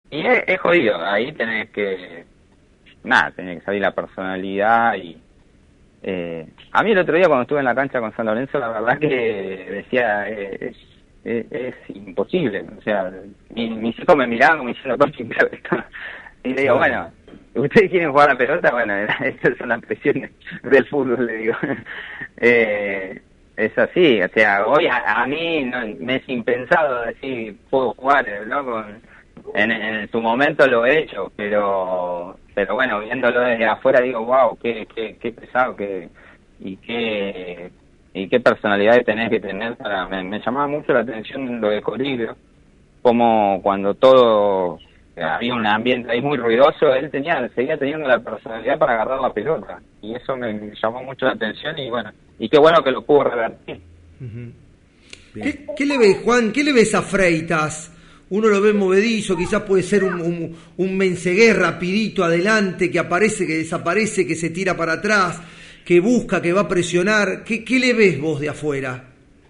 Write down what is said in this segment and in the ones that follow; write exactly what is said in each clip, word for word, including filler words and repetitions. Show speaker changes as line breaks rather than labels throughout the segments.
Y es, es jodido, ahí tenés que, nada, tenés que salir la personalidad y... Eh, a mí el otro día cuando estuve en la cancha con San Lorenzo, la verdad que decía, eh, es, es, es imposible, o sea, mi, mis hijos me miraban como diciendo, "Papi, creo que está-". Y le digo,
Claro.
bueno, ¿ustedes quieren jugar a la pelota? Bueno, esas son las presiones del fútbol, le digo. eh, es así, o sea, hoy a, a mí no, me es impensado decir, puedo jugar, ¿no? Con, en, en su momento lo he hecho, pero pero bueno, viéndolo desde afuera digo, wow, qué, qué, qué pesado, qué, y qué y qué personalidad tenés que tener para... Me, me llamaba mucho la atención lo de Colidio, como cuando todo... había un ambiente ahí muy ruidoso, él tenía seguía teniendo la personalidad para agarrar la pelota, y eso me, me llamó mucho la atención, y bueno, y qué bueno que lo pudo revertir.
Ujú.
¿Qué, qué le ves, Juan? ¿Qué le ves a Freitas? Uno lo ve movedizo, quizás puede ser un, un, un Mencegué rapidito adelante, que aparece, que desaparece, que se tira para atrás, que busca, que va a presionar. ¿Qué, qué le ves vos de afuera?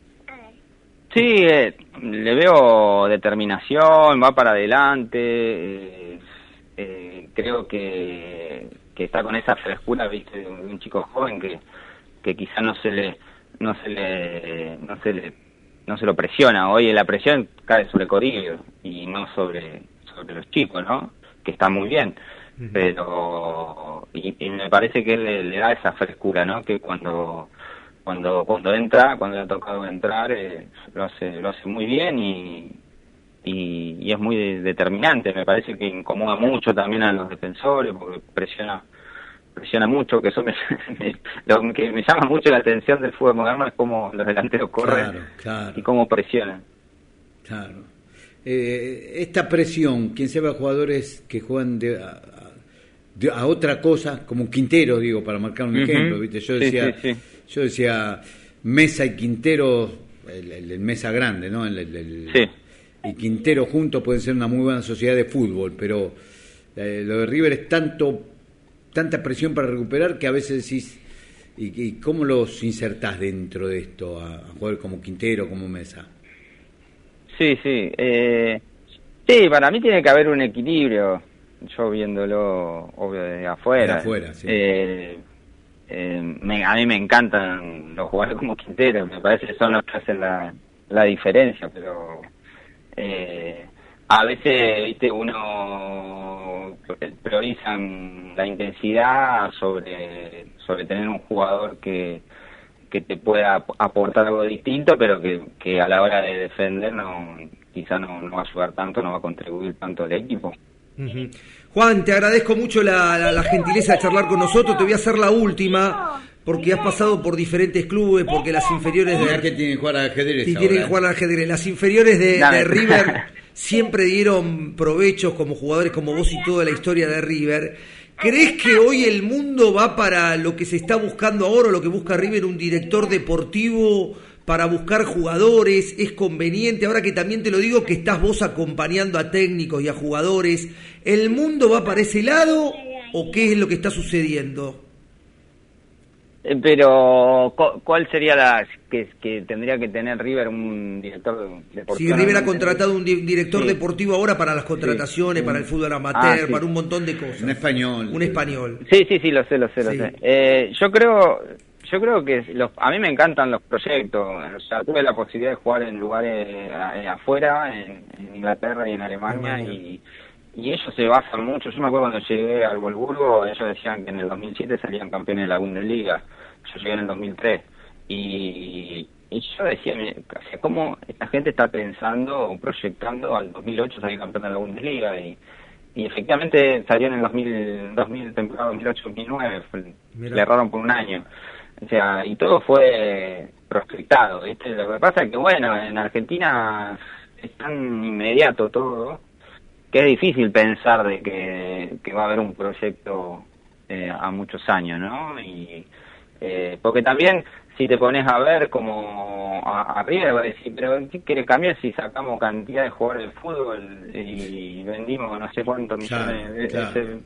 Sí, eh, le veo determinación, va para adelante, eh, eh, creo que, que está con esa frescura, viste, de un, de un chico joven que, que quizá no se le, no se le, no se le, no se lo presiona. Hoy la presión cae sobre Corillo y no sobre, sobre los chicos, ¿no? Que está muy bien,
Uh-huh.
pero y, y me parece que él le, le da esa frescura, ¿no? Que cuando cuando cuando entra, cuando le ha tocado entrar, eh, lo hace lo hace muy bien y, y, y es muy de- determinante. Me parece que incomoda mucho también a los defensores porque presiona presiona mucho, que eso me, me- lo que me llama mucho la atención del fútbol moderno es cómo los delanteros corren
Claro, claro,
y cómo presionan.
claro. Eh, esta presión, quien se ve a jugadores que juegan de, a, de- a otra cosa, como Quintero, digo, para marcar un
Ujú.
ejemplo, ¿viste? Yo
Sí,
decía,
sí, sí.
yo decía Mesa y Quintero, el, el- el Mesa grande, ¿no? El, el- el-
Sí.
y Quintero juntos pueden ser una muy buena sociedad de fútbol, pero eh, lo de River es tanto tanta presión para recuperar que a veces decís, ¿y, y cómo los insertás dentro de esto a, a jugar como Quintero, como Mesa?
Sí, sí. Eh, sí, para mí tiene que haber un equilibrio. Yo viéndolo, obvio, desde afuera.
De afuera, sí.
Eh, eh, me- a mí me encantan los jugadores como Quintero. Me parece que son los que hacen la, la diferencia, pero eh, a veces, viste, uno prioriza la intensidad sobre, sobre tener un jugador que que te pueda ap- aportar algo distinto, pero que, que a la hora de defender no quizá no, no va a ayudar tanto, no va a contribuir tanto al equipo.
Uh-huh. Juan, te agradezco mucho la, la, la gentileza de charlar con nosotros. Te voy a hacer la última, porque has pasado por diferentes clubes, porque las inferiores
Mirá
de...
que tienen que jugar al ajedrez
Sí,
ahora,
tienen que
¿eh?
jugar al ajedrez. Las inferiores de,
Dame.
de River siempre dieron provechos como jugadores como vos y toda la historia de River. ¿Crees que hoy el mundo va para lo que se está buscando ahora, o lo que busca River, un director deportivo para buscar jugadores? ¿Es conveniente? Ahora que también te lo digo, que estás vos acompañando a técnicos y a jugadores, ¿el mundo va para ese lado o qué es lo que está sucediendo?
Eh, Pero, cu- ¿cuál sería la que, que tendría que tener River un director deportivo?
Si
No,
River
no
ha contratado un di- director
Sí.
deportivo ahora para las contrataciones,
Sí.
para el fútbol
Ah,
amateur,
sí.
para un montón de cosas.
Un español.
Un español.
Sí, sí, sí, lo sé, lo sé, lo
Sí.
sé. Eh, yo creo, yo creo que los, a mí me encantan los proyectos. O sea, tuve la posibilidad de jugar en lugares eh, afuera, en, en Inglaterra y en Alemania,
Alemania.
y, y ellos se basan mucho. Yo me acuerdo cuando llegué al Wolfsburgo, ellos decían que en el dos mil siete salían campeones de la Bundesliga. Yo llegué en el dos mil tres. Y, y yo decía, mire, o sea, ¿cómo esta gente está pensando o proyectando al dos mil ocho salir campeón de la Bundesliga? Y, y efectivamente salió en el dos mil, dos mil temporada dos mil ocho dos mil nueve, fue-
Mirá.
le erraron por un año. O sea, y todo fue prospectado, ¿viste? Lo que pasa es que, bueno, en Argentina es tan inmediato todo que es difícil pensar de que, que va a haber un proyecto eh, a muchos años, ¿no? Y eh, porque también si te pones a ver como a, a River va a decir, pero ¿qué quiere cambiar si sacamos cantidad de jugadores de fútbol y vendimos no sé cuántos
Claro,
millones de,
claro.
de-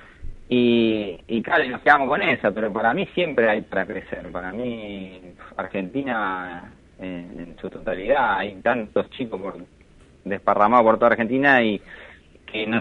y, y claro, y nos quedamos con esa, pero para mí siempre hay para crecer. Para mí Argentina en, en su totalidad, hay tantos chicos por desparramados por toda Argentina y que no